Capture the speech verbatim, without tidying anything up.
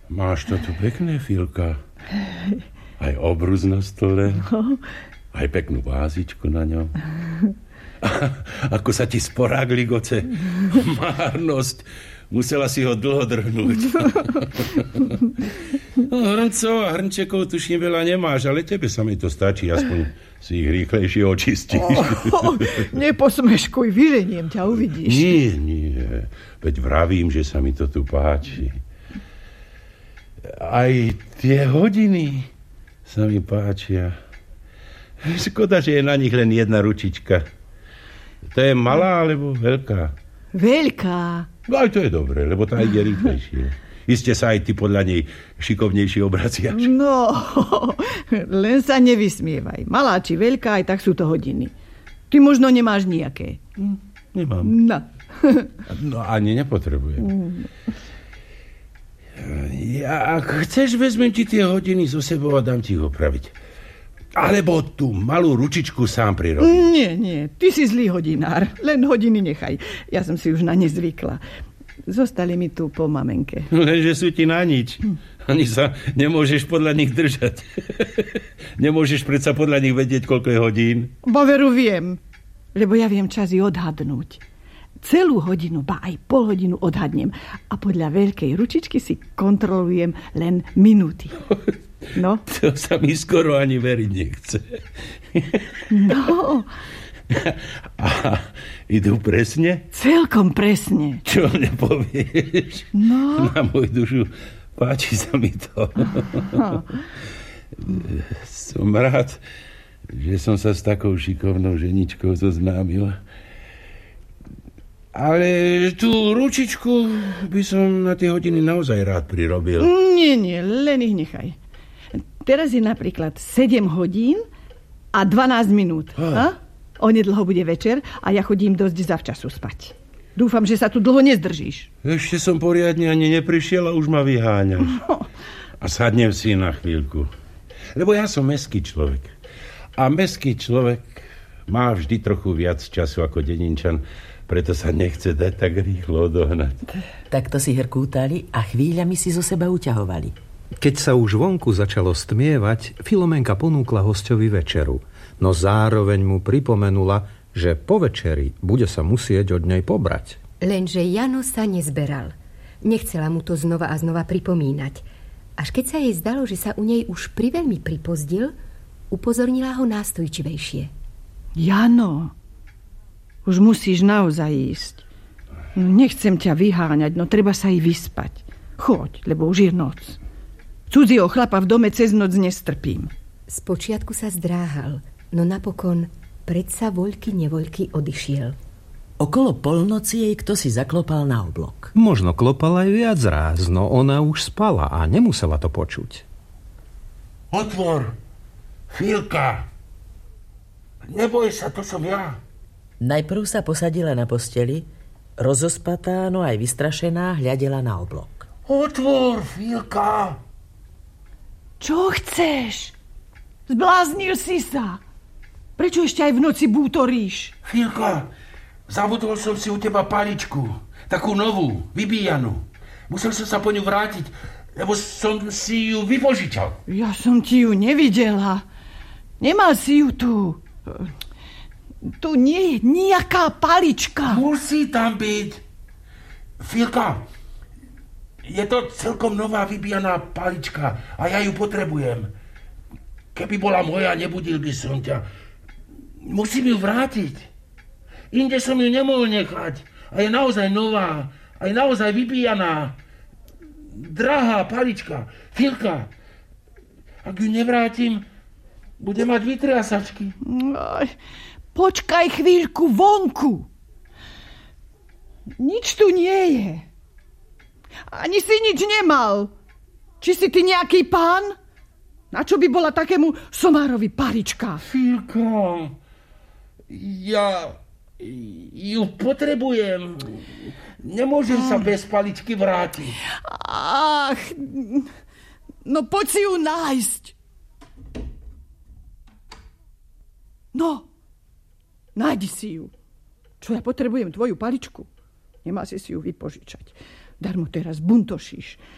Máš to tu pekné, Filka. Aj obrus na stole. No. Aj peknú vázičku na ňom. Ako sa ti sporák ligoce. Márnosť. Musela si ho dlho drhnúť. No, hrncov a hrnčekov tuším veľa nemáš, ale tebe sa mi to stačí, aspoň si ich rýchlejšie očistíš. Oh, neposmeškuj, vyženiem ťa, uvidíš. Nie, nie. Veď vravím, že sa mi to tu páči. Aj tie hodiny sa mi páčia. Škoda, že je na nich len jedna ručička. To je malá alebo veľká? Veľká. No aj to je dobré, lebo tá ide rýchlejšie. Iste sa aj ty podľa nej šikovnejšie obraciaš. No, len sa nevysmievaj. Malá či veľká, aj tak sú to hodiny. Ty možno nemáš nejaké. Nemám. No. No ani nepotrebujem. Ja, ak chceš, vezmem ti tie hodiny so sebou a dám ti ich opraviť. Alebo tú malú ručičku sám prirobím. Nie, nie, ty si zlý hodinár. Len hodiny nechaj. Ja som si už na ne zvykla. Zostali mi tu po mamenke. Lenže sú ti na nič. Ani sa nemôžeš podľa nich držať. Nemôžeš predsa podľa nich vedieť, koľko je hodín. Boveru viem, lebo ja viem časy odhadnúť. Celú hodinu, ba aj pol hodinu odhadnem. A podľa veľkej ručičky si kontrolujem len minúty. No? To sa mi skoro ani veriť nechce. No. A idú presne? Celkom presne. Čo mne povieš? No. Na môj dušu páči sa mi to. No. Som rád, že som sa s takou šikovnou ženičkou zoznámil. Ale tú ručičku by som na tie hodiny naozaj rád prirobil. Nie, nie, len ich nechaj. Teraz je napríklad sedem hodín a dvanásť minút. Ah. Onedlho bude večer a ja chodím dosť zavčasu spať. Dúfam, že sa tu dlho nezdržíš. Ešte som poriadne ani neprišiel a už ma vyháňaš. No. A sadnem si na chvíľku. Lebo ja som mestský človek. A mestský človek má vždy trochu viac času ako dedinčan, preto sa nechce dať tak rýchlo odohnať. Takto si hrkútali a chvíľami si zo seba uťahovali. Keď sa už vonku začalo stmievať, Filomenka ponúkla hosťovi večeru, no zároveň mu pripomenula, že po večeri bude sa musieť od nej pobrať. Lenže Jano sa nezberal. Nechcela mu to znova a znova pripomínať. Až keď sa jej zdalo, že sa u nej už priveľmi pripozdil, upozornila ho nástojčivejšie. Jano, už musíš naozaj ísť. No, nechcem ťa vyháňať, no treba sa i vyspať. Choď, lebo už je noc. Cudzieho chlapa v dome cez noc nestrpím. Spočiatku sa zdráhal, no napokon predsa voľky nevoľky odišiel. Okolo polnoci jej kto si zaklopal na oblok. Možno klopal aj viac ráz, no ona už spala a nemusela to počuť. Otvor! Filka! Neboj sa, to som ja. Najprv sa posadila na posteli, rozospatá, no aj vystrašená, hľadela na oblok. Otvor, Filka! Čo chceš? Zbláznil si sa. Prečo ešte aj v noci bútoríš? Filka, zabudol som si u teba paličku. Takú novú, vybíjanú. Musel som sa po ňu vrátiť, lebo som si ju vypožičal. Ja som ti ju nevidela. Nemal si ju tu. Tu nie je nejaká palička. Musí tam byť. Filka, je to celkom nová vybíjaná palička a ja ju potrebujem. Keby bola moja, nebudil by som ťa. Musím ju vrátiť. Inde som ju nemohol nechať. A je naozaj nová. A je naozaj vybíjaná. Drahá palička. Filka, ak ju nevrátim, bude mať vytriasačky. Počkaj chvíľku vonku. Nič tu nie je. Ani si nič nemal. Či si ty nejaký pán? Na čo by bola takému somárovi palička? Filka, ja ju potrebujem. Nemôžem sa bez paličky vrátiť. Ach, no poď si ju nájsť. No, nájdi si ju. Čo, ja potrebujem tvoju paličku? Nemá si si ju vypožičať. Darmo teraz buntošíš.